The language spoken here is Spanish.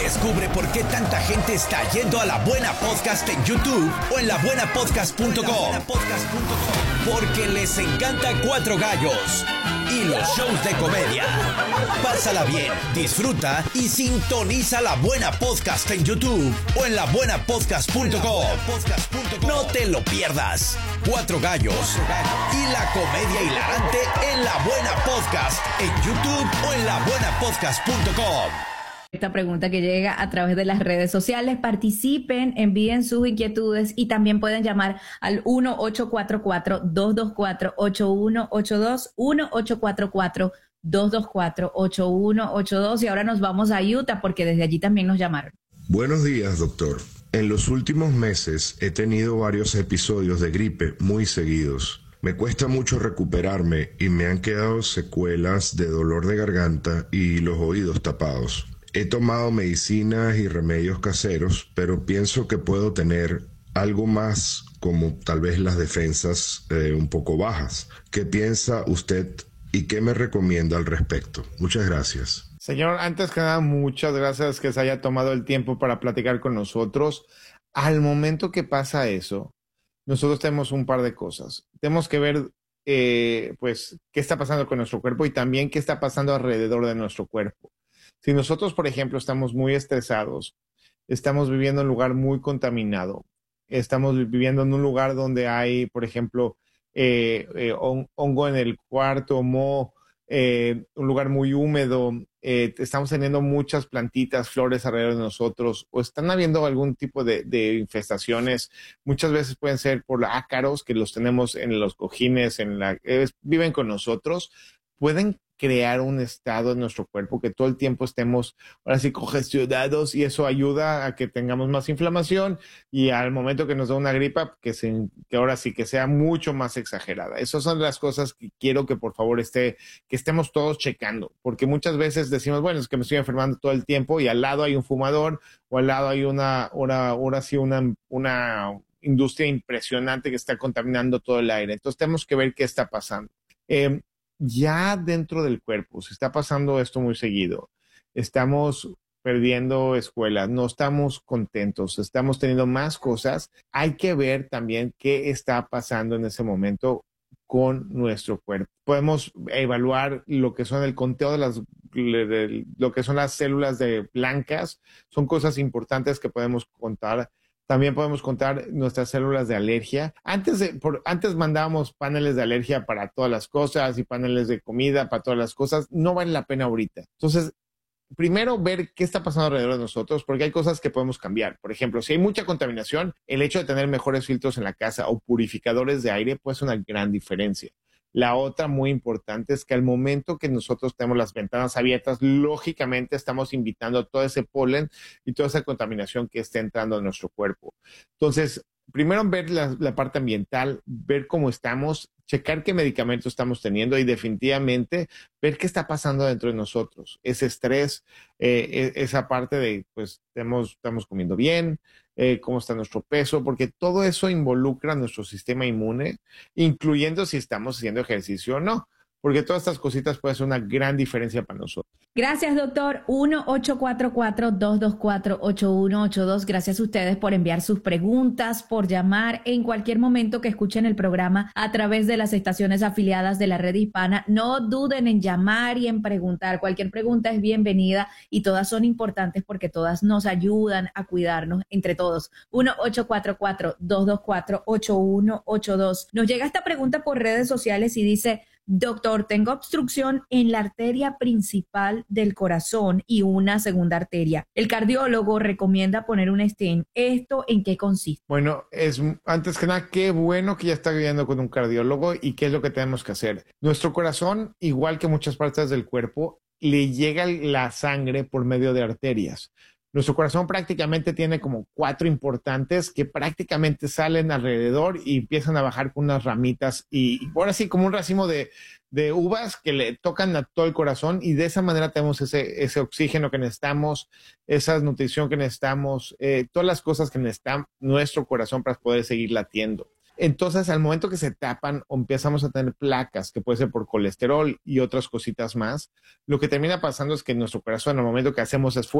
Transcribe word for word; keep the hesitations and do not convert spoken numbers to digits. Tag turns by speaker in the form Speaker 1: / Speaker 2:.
Speaker 1: Descubre por qué tanta gente está yendo a La Buena Podcast en YouTube o en la buena podcast punto com. Porque les encanta Cuatro Gallos y los shows de comedia. Pásala bien, disfruta y sintoniza La Buena Podcast en YouTube o en la buena podcast punto com. No te lo pierdas. Cuatro Gallos y la comedia hilarante en La Buena Podcast en YouTube o en la buena podcast punto com.
Speaker 2: Esta pregunta que llega a través de las redes sociales. Participen, envíen sus inquietudes y también pueden llamar al uno ocho cuatro cuatro, dos dos cuatro, ocho uno ocho dos, uno ocho cuatro cuatro, dos dos cuatro, ocho uno ocho dos. Y ahora nos vamos a Utah porque desde allí también nos llamaron.
Speaker 3: Buenos días, doctor. En los últimos meses he tenido varios episodios de gripe muy seguidos. Me cuesta mucho recuperarme y me han quedado secuelas de dolor de garganta y los oídos tapados. He tomado medicinas y remedios caseros, pero pienso que puedo tener algo más, como tal vez las defensas eh, un poco bajas. ¿Qué piensa usted y qué me recomienda al respecto? Muchas gracias.
Speaker 4: Señor, antes que nada, muchas gracias que se haya tomado el tiempo para platicar con nosotros. Al momento que pasa eso, nosotros tenemos un par de cosas. Tenemos que ver, eh, pues, qué está pasando con nuestro cuerpo y también qué está pasando alrededor de nuestro cuerpo. Si nosotros, por ejemplo, estamos muy estresados, estamos viviendo en un lugar muy contaminado, estamos viviendo en un lugar donde hay, por ejemplo, eh, eh, hongo en el cuarto, moho, eh, un lugar muy húmedo, eh, estamos teniendo muchas plantitas, flores alrededor de nosotros, o están habiendo algún tipo de, de infestaciones, muchas veces pueden ser por ácaros que los tenemos en los cojines, en la, eh, viven con nosotros, pueden crear un estado en nuestro cuerpo que todo el tiempo estemos ahora sí congestionados y eso ayuda a que tengamos más inflamación y al momento que nos da una gripa que, se, que ahora sí que sea mucho más exagerada. Esas son las cosas que quiero que por favor esté, que estemos todos checando, porque muchas veces decimos, bueno, es que me estoy enfermando todo el tiempo y al lado hay un fumador o al lado hay una, una ahora sí una, una industria impresionante que está contaminando todo el aire. Entonces tenemos que ver qué está pasando. Eh, Ya dentro del cuerpo se está pasando esto muy seguido. Estamos perdiendo escuelas, no estamos contentos, estamos teniendo más cosas. Hay que ver también qué está pasando en ese momento con nuestro cuerpo. Podemos evaluar lo que son el conteo de las, de lo que son las células de blancas. Son cosas importantes que podemos contar. También podemos contar nuestras células de alergia. Antes, de, por, antes mandábamos paneles de alergia para todas las cosas y paneles de comida para todas las cosas. No vale la pena ahorita. Entonces, primero ver qué está pasando alrededor de nosotros, porque hay cosas que podemos cambiar. Por ejemplo, si hay mucha contaminación, el hecho de tener mejores filtros en la casa o purificadores de aire puede ser una gran diferencia. La otra muy importante es que al momento que nosotros tenemos las ventanas abiertas, lógicamente estamos invitando todo ese polen y toda esa contaminación que esté entrando a nuestro cuerpo. Entonces, primero ver la, la parte ambiental, ver cómo estamos, checar qué medicamentos estamos teniendo y definitivamente ver qué está pasando dentro de nosotros. Ese estrés, eh, esa parte de, pues, estamos, estamos comiendo bien, eh, cómo está nuestro peso, porque todo eso involucra nuestro sistema inmune, incluyendo si estamos haciendo ejercicio o no, porque todas estas cositas pueden ser una gran diferencia para nosotros.
Speaker 2: Gracias, doctor. uno ocho cuatro cuatro, dos dos cuatro, ocho uno ocho dos. Gracias a ustedes por enviar sus preguntas, por llamar en cualquier momento que escuchen el programa a través de las estaciones afiliadas de la red hispana. No duden en llamar y en preguntar. Cualquier pregunta es bienvenida y todas son importantes porque todas nos ayudan a cuidarnos entre todos. uno ocho cuatro cuatro, dos dos cuatro, ocho uno ocho dos. Nos llega esta pregunta por redes sociales y dice: doctor, tengo obstrucción en la arteria principal del corazón y una segunda arteria. El cardiólogo recomienda poner un stent. ¿Esto en qué consiste?
Speaker 4: Bueno, es antes que nada, qué bueno que ya está viviendo con un cardiólogo y qué es lo que tenemos que hacer. Nuestro corazón, igual que muchas partes del cuerpo, le llega la sangre por medio de arterias. Nuestro corazón prácticamente tiene como cuatro importantes que prácticamente salen alrededor y empiezan a bajar con unas ramitas y ahora sí como un racimo de, de uvas que le tocan a todo el corazón y de esa manera tenemos ese, ese oxígeno que necesitamos, esa nutrición que necesitamos, eh, todas las cosas que necesita nuestro corazón para poder seguir latiendo. Entonces, al momento que se tapan o empezamos a tener placas, que puede ser por colesterol y otras cositas más, lo que termina pasando es que nuestro corazón, al momento que hacemos esfuerzo,